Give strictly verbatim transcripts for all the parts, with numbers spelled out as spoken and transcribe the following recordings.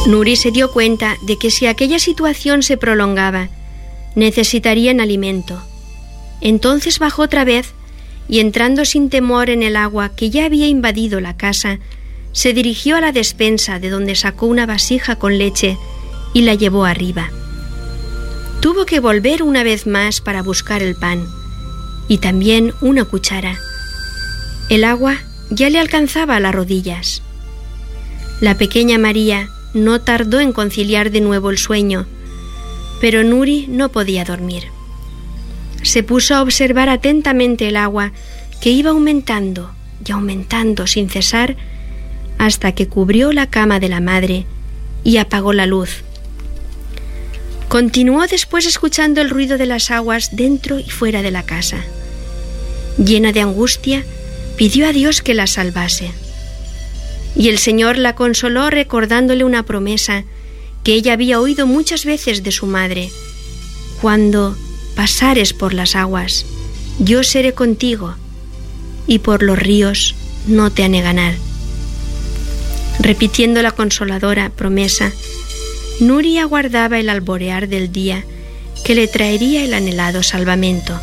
Nuri se dio cuenta de que si aquella situación se prolongaba, necesitarían alimento. Entonces bajó otra vez y, entrando sin temor en el agua que ya había invadido la casa, se dirigió a la despensa, de donde sacó una vasija con leche y la llevó arriba. Tuvo que volver una vez más para buscar el pan y también una cuchara. El agua ya le alcanzaba a las rodillas. La pequeña María no tardó en conciliar de nuevo el sueño, pero Nuri no podía dormir. Se puso a observar atentamente el agua, que iba aumentando y aumentando sin cesar hasta que cubrió la cama de la madre y apagó la luz. Continuó después escuchando el ruido de las aguas dentro y fuera de la casa. Llena de angustia, pidió a Dios que la salvase. Y el Señor la consoló recordándole una promesa que ella había oído muchas veces de su madre: cuando pasares por las aguas, yo seré contigo, y por los ríos no te anegarán. Repitiendo la consoladora promesa, Nuri aguardaba el alborear del día que le traería el anhelado salvamento.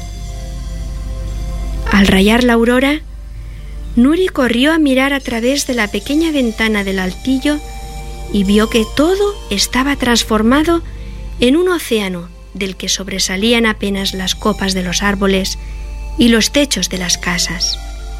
Al rayar la aurora, Nuri corrió a mirar a través de la pequeña ventana del altillo y vio que todo estaba transformado en un océano del que sobresalían apenas las copas de los árboles y los techos de las casas.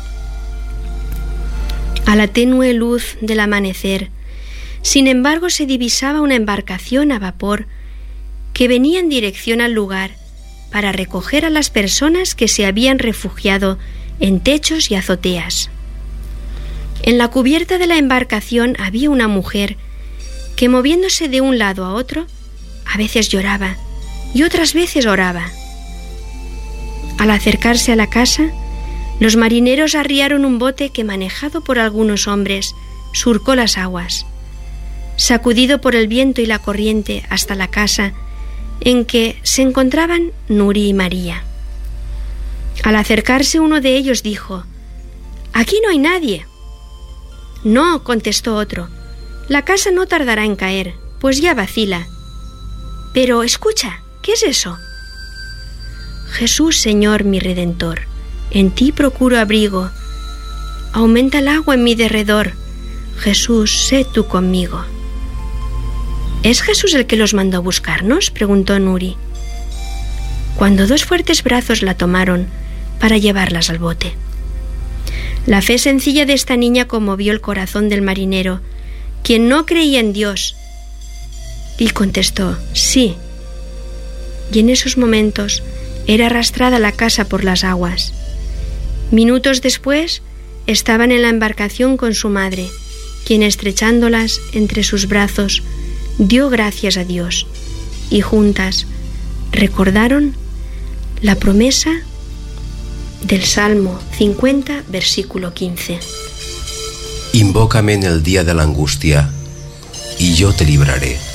A la tenue luz del amanecer, sin embargo, se divisaba una embarcación a vapor que venía en dirección al lugar para recoger a las personas que se habían refugiado en techos y azoteas. En la cubierta de la embarcación había una mujer que, moviéndose de un lado a otro, a veces lloraba y otras veces oraba. Al acercarse a la casa, los marineros arriaron un bote que, manejado por algunos hombres, surcó las aguas, sacudido por el viento y la corriente hasta la casa en que se encontraban Nuri y María. Al acercarse, uno de ellos dijo: «Aquí no hay nadie». «No», contestó otro, «la casa no tardará en caer, pues ya vacila». «Pero escucha, ¿qué es eso?» «Jesús, Señor, mi Redentor, en ti procuro abrigo. Aumenta el agua en mi derredor. Jesús, sé tú conmigo». «¿Es Jesús el que los mandó a buscarnos?», preguntó Nuri, cuando dos fuertes brazos la tomaron para llevarlas al bote. La fe sencilla de esta niña conmovió el corazón del marinero, quien no creía en Dios, y contestó: «Sí». Y en esos momentos era arrastrada la casa por las aguas. Minutos después estaban en la embarcación con su madre, quien, estrechándolas entre sus brazos, dio gracias a Dios, y juntas recordaron la promesa del Salmo cincuenta, versículo quince. Invócame en el día de la angustia, y yo te libraré.